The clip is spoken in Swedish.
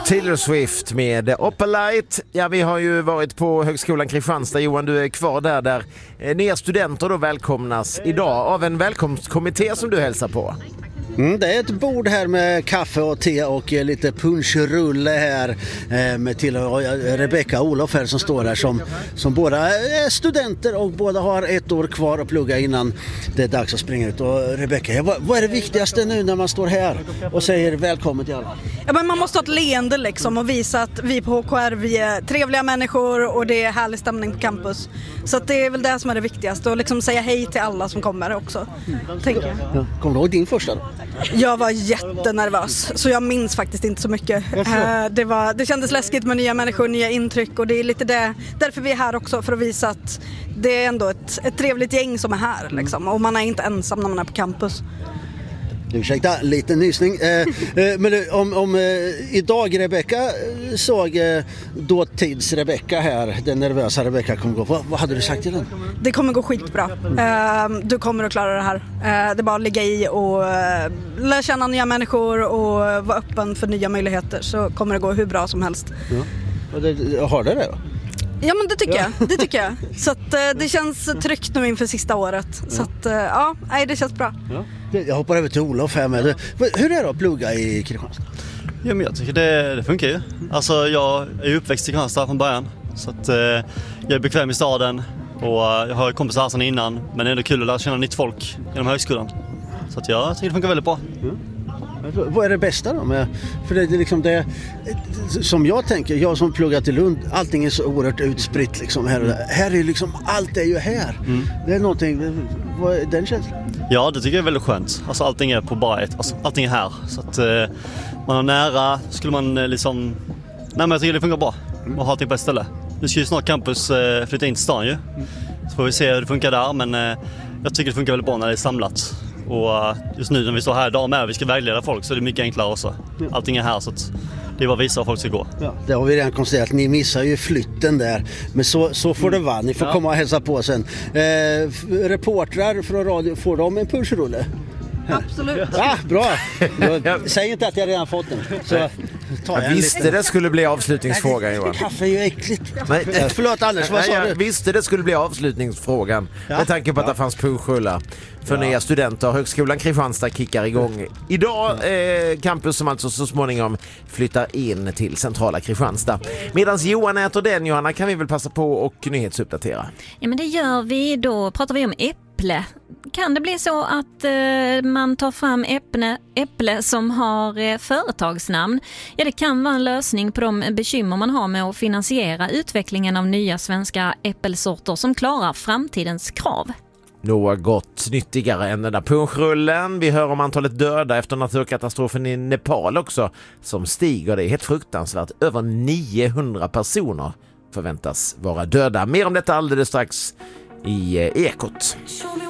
Taylor Swift med Opalite. Ja, vi har ju varit på Högskolan Kristianstad. Johan, du är kvar där nya studenter då välkomnas idag av en välkomstkommitté som du hälsar på. Det är ett bord här med kaffe och te och lite punschrulle här med till Rebecka och Olof här som står här som båda är studenter och båda har ett år kvar att plugga innan det är dags att springa ut. Och Rebecka, vad är det viktigaste nu när man står här och säger välkommen till alla? Ja, men man måste ha ett leende liksom och visa att vi på HKR, vi är trevliga människor och det är härlig stämning på campus. Så att det är väl det som är det viktigaste och liksom säga hej till alla som kommer också, tänker jag. Ja, kommer du ihåg din första då? Jag var jättenervös, så jag minns faktiskt inte så mycket. Det kändes läskigt med nya människor, nya intryck och det är lite därför vi är här också, för att visa att det är ändå ett trevligt gäng som är här liksom, och man är inte ensam när man är på campus. Ursäkta, lite nysning. Men om idag Rebecka såg dåtids Rebecka här, den nervösa Rebecka kommer gå. Vad hade du sagt till den? Det kommer gå skitbra. Du kommer att klara det här. Det är bara att ligga i och lära känna nya människor och vara öppen för nya möjligheter, så kommer det gå hur bra som helst. Ja. Har det då? Ja, men det tycker jag. Så att, det känns tryggt nu inför sista året. Så att, det känns bra. Ja. Jag hoppar över till Olof här med. Hur är det att plugga i Kristianstad? Ja, men jag tycker det funkar ju. Alltså, jag är uppväxt i Kristianstad från början. Så att, jag är bekväm i staden och jag har kompisar här sedan innan. Men det är ändå kul att lära känna nytt folk genom högskolan. Så att jag tycker det funkar väldigt bra. Mm. Vad är det bästa då? För det är liksom det som jag tänker, jag som pluggat i Lund, allting är så oerhört utspritt liksom här är liksom, allt är ju här. Det är någonting, vad är den känslan? Ja, det tycker jag är väldigt skönt. Alltså allting är på bara allting är här. Så att man har nära, skulle man liksom... Nej, men jag tycker det funkar bra att ha allting på ett ställe. Nu ska ju snart campus flytta in till stan ju. Så får vi se hur det funkar där, men jag tycker det funkar väldigt bra när det är samlat. Och just nu när vi står här idag med och vi ska vägleda folk, så är det mycket enklare också. Allting är här, så att det är bara att visa var folk ska gå. Ja, det har vi redan konstaterat. Ni missar ju flytten där. Men så får det vara. Ni får komma och hälsa på sen. Reportrar från radio, får de en punschrulle? Absolut. Ja, bra. Säg inte att jag redan fått den. Så jag visste det skulle bli avslutningsfrågan, Johan. Kaffe är ju äckligt. Förlåt Anders, vad sa du? Jag visste det skulle bli avslutningsfrågan. Med tanke på att det fanns punschrullar för nya studenter. Högskolan Kristianstad kickar igång idag. Campus som alltså så småningom flyttar in till centrala Kristianstad. Medan Johan äter den, Johanna, kan vi väl passa på och nyhetsuppdatera? Ja, men det gör vi. Då pratar vi om äpple. Kan det bli så att man tar fram äpple som har företagsnamn? Ja, det kan vara en lösning på de bekymmer man har med att finansiera utvecklingen av nya svenska äppelsorter som klarar framtidens krav. Något nyttigare än den där punschrullen. Vi hör om antalet döda efter naturkatastrofen i Nepal också, som stiger. Det är helt fruktansvärt. Över 900 personer förväntas vara döda. Mer om detta alldeles strax i Ekot.